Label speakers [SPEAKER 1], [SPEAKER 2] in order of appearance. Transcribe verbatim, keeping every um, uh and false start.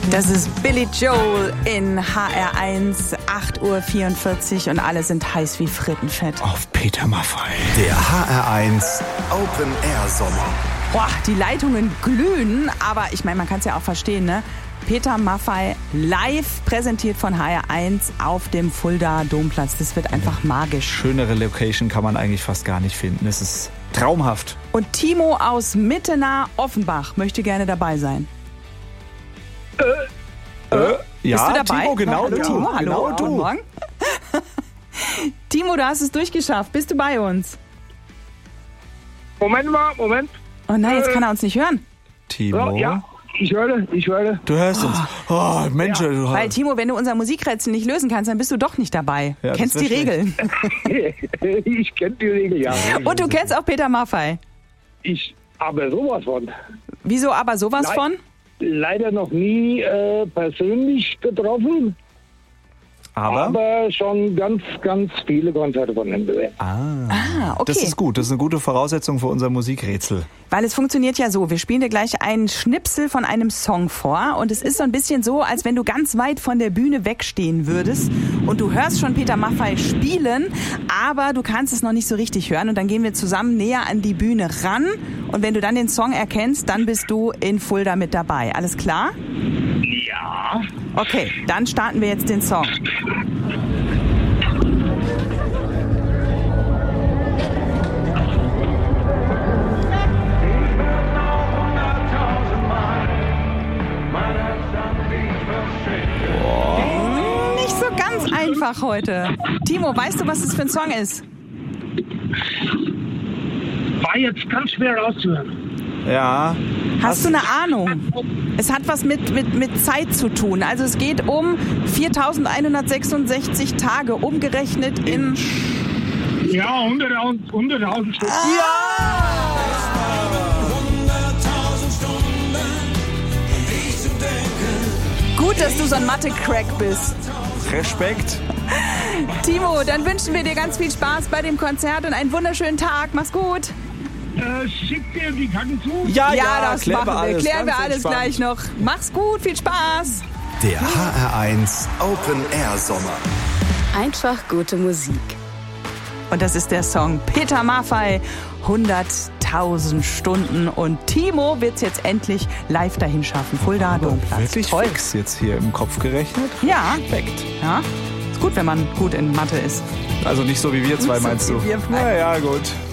[SPEAKER 1] Das ist Billy Joel in H R eins, acht Uhr vierundvierzig und alle sind heiß wie Frittenfett.
[SPEAKER 2] Auf Peter Maffay.
[SPEAKER 3] Der H R eins Open Air Sommer.
[SPEAKER 1] Boah, die Leitungen glühen, aber ich meine, man kann es ja auch verstehen, ne? Peter Maffay live präsentiert von H R eins auf dem Fulda Domplatz. Das wird einfach magisch.
[SPEAKER 2] Schönere Location kann man eigentlich fast gar nicht finden. Es ist traumhaft.
[SPEAKER 1] Und Timo aus Mittenah-Offenbach möchte gerne dabei sein.
[SPEAKER 2] Äh, äh, ja,
[SPEAKER 1] Bist du dabei?
[SPEAKER 2] Timo, genau.
[SPEAKER 1] Hallo,
[SPEAKER 2] ja,
[SPEAKER 1] Timo, hallo,
[SPEAKER 2] genau
[SPEAKER 1] guten
[SPEAKER 2] du.
[SPEAKER 1] Morgen. Timo, du hast es durchgeschafft. Bist du bei uns?
[SPEAKER 4] Moment mal, Moment.
[SPEAKER 1] Oh nein, jetzt kann er uns nicht hören.
[SPEAKER 2] Timo,
[SPEAKER 4] So, ja, ich höre, ich höre.
[SPEAKER 2] du hörst uns. Oh, Mensch,
[SPEAKER 4] Ja.
[SPEAKER 2] du
[SPEAKER 1] Weil, Timo, wenn du unser Musikrätsel nicht lösen kannst, dann bist du doch nicht dabei.
[SPEAKER 2] Ja, das
[SPEAKER 1] Kennst die
[SPEAKER 2] wär
[SPEAKER 1] Regeln.
[SPEAKER 4] Ich kenne die Regel, ja.
[SPEAKER 1] Und du kennst auch Peter Maffay.
[SPEAKER 4] Ich aber sowas von.
[SPEAKER 1] Wieso aber sowas
[SPEAKER 4] Nein.
[SPEAKER 1] von?
[SPEAKER 4] Leider noch nie äh, persönlich getroffen,
[SPEAKER 2] aber,
[SPEAKER 4] aber schon ganz, ganz viele Konzerte von ihm gesehen.
[SPEAKER 1] Ah, okay.
[SPEAKER 2] das ist gut. Das ist eine gute Voraussetzung für unser Musikrätsel.
[SPEAKER 1] Weil es funktioniert ja so, wir spielen dir gleich einen Schnipsel von einem Song vor und es ist so ein bisschen so, als wenn du ganz weit von der Bühne wegstehen würdest und du hörst schon Peter Maffay spielen, aber du kannst es noch nicht so richtig hören und dann gehen wir zusammen näher an die Bühne ran und wenn du dann den Song erkennst, dann bist du in Fulda mit dabei. Alles klar?
[SPEAKER 4] Ja.
[SPEAKER 1] Okay, dann starten wir jetzt den Song. Nicht so ganz einfach heute. Timo, weißt du, was das für ein Song ist?
[SPEAKER 4] War jetzt ganz schwer rauszuhören.
[SPEAKER 2] Ja.
[SPEAKER 1] Hast du eine Ahnung? Es hat was mit, mit, mit Zeit zu tun. Also es geht um viertausendeinhundertsechsundsechzig Tage, umgerechnet in...
[SPEAKER 4] Ja, hunderttausend Stunden.
[SPEAKER 1] Gut, dass du so ein Mathe-Crack bist.
[SPEAKER 2] Respekt.
[SPEAKER 1] Timo, dann wünschen wir dir ganz viel Spaß bei dem Konzert und einen wunderschönen Tag. Mach's gut.
[SPEAKER 4] Äh, schickt ihr die Karten zu?
[SPEAKER 2] Ja, ja,
[SPEAKER 1] Ja, das
[SPEAKER 2] klären
[SPEAKER 1] machen wir.
[SPEAKER 2] alles,
[SPEAKER 1] Klären wir
[SPEAKER 2] ganz
[SPEAKER 1] alles
[SPEAKER 2] entspannt.
[SPEAKER 1] gleich noch. Mach's gut, viel Spaß.
[SPEAKER 3] Der H R eins Open Air Sommer.
[SPEAKER 5] Einfach gute Musik.
[SPEAKER 1] Und das ist der Song Peter Maffay, hunderttausend Stunden. Und Timo wird's jetzt endlich live dahin schaffen. Fulda Domplatz.
[SPEAKER 2] Wirklich
[SPEAKER 1] Toll.
[SPEAKER 2] fix jetzt hier im Kopf gerechnet.
[SPEAKER 1] Ja,
[SPEAKER 2] Respekt.
[SPEAKER 1] ja. Ist gut, wenn man gut in Mathe ist.
[SPEAKER 2] Also nicht so wie wir zwei,
[SPEAKER 1] Nicht so
[SPEAKER 2] meinst
[SPEAKER 1] wie
[SPEAKER 2] du?
[SPEAKER 1] wir zwei.
[SPEAKER 2] Na ja, gut.